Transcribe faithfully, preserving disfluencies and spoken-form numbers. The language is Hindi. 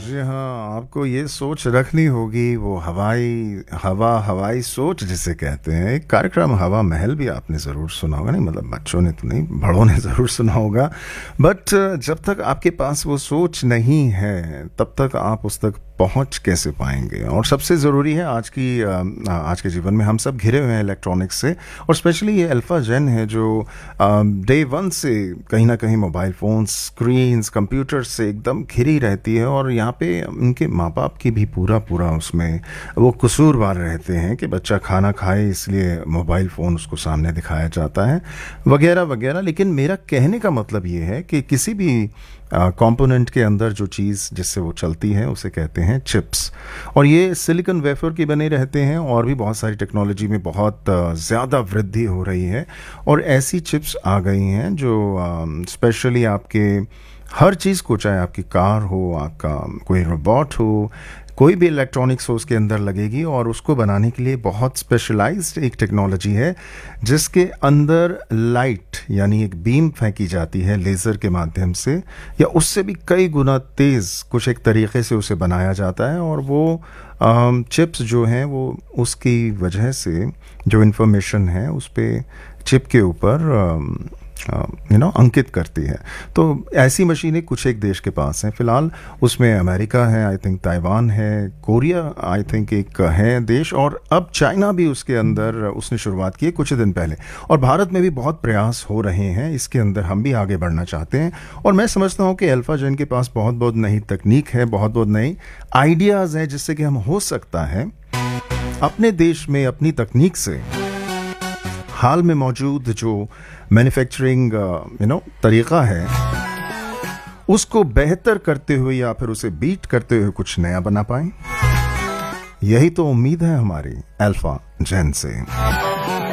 जी हाँ, आपको ये सोच रखनी होगी, वो हवाई हवा हवाई सोच जिसे कहते हैं। एक कार्यक्रम हवा महल भी आपने ज़रूर सुना होगा, नहीं मतलब बच्चों ने तो नहीं, बड़ों ने ज़रूर सुना होगा। बट जब तक आपके पास वो सोच नहीं है तब तक आप उस तक पहुंच कैसे पाएंगे। और सबसे ज़रूरी है आज की अ, आज के जीवन में हम सब घिरे हुए हैं इलेक्ट्रॉनिक्स से, और स्पेशली ये अल्फ़ा जेन है जो डे वन से कहीं ना कहीं मोबाइल फ़ोन स्क्रीन्स कंप्यूटर से एकदम घिरी रहती है। और यहाँ पे उनके माँ बाप की भी पूरा पूरा उसमें वो कसूरवार रहते हैं कि बच्चा खाना खाए इसलिए मोबाइल फ़ोन उसको सामने दिखाया जाता है वगैरह वगैरह। लेकिन मेरा कहने का मतलब ये है कि किसी भी कंपोनेंट के अंदर जो चीज़ जिससे वो चलती है उसे कहते हैं चिप्स, और ये सिलिकॉन वेफर के बने रहते हैं। और भी बहुत सारी टेक्नोलॉजी में बहुत ज़्यादा वृद्धि हो रही है, और ऐसी चिप्स आ गई हैं जो स्पेशली आपके हर चीज़ को, चाहे आपकी कार हो, आपका कोई रोबोट हो, कोई भी इलेक्ट्रॉनिक्स हो, उसके अंदर लगेगी। और उसको बनाने के लिए बहुत स्पेशलाइज्ड एक टेक्नोलॉजी है जिसके अंदर लाइट यानी एक बीम फेंकी जाती है लेज़र के माध्यम से, या उससे भी कई गुना तेज़ कुछ एक तरीके से उसे बनाया जाता है। और वो चिप्स जो हैं वो उसकी वजह से जो इन्फॉर्मेशन है उस पर चिप के ऊपर यू नो अंकित करती है। तो ऐसी मशीनें कुछ एक देश के पास हैं फ़िलहाल, उसमें अमेरिका है, आई थिंक ताइवान है, कोरिया आई थिंक एक है देश, और अब चाइना भी उसके अंदर उसने शुरुआत की है कुछ दिन पहले। और भारत में भी बहुत प्रयास हो रहे हैं इसके अंदर, हम भी आगे बढ़ना चाहते हैं। और मैं समझता हूँ कि अल्फ़ा जेन के पास बहुत बहुत नई तकनीक है, बहुत बहुत नई आइडियाज़ हैं जिससे कि हम हो सकता है अपने देश में अपनी तकनीक से हाल में मौजूद जो मैन्युफैक्चरिंग यू नो तरीका है उसको बेहतर करते हुए या फिर उसे बीट करते हुए कुछ नया बना पाएं। यही तो उम्मीद है हमारी अल्फ़ा जेन से।